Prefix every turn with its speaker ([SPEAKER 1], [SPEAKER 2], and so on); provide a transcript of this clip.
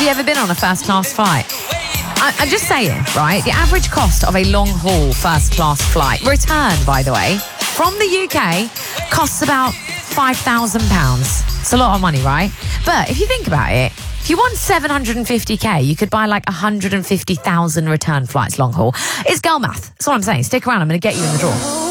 [SPEAKER 1] you ever been on a first class flight? I'm just saying, right? The average cost of a long haul first class flight, return, by the way, from the UK, costs about £5,000. It's a lot of money, right? But if you think about it, if you want 750k, you could buy like 150,000 return flights long haul. It's girl math. That's what I'm saying. Stick around. I'm going to get you in the draw.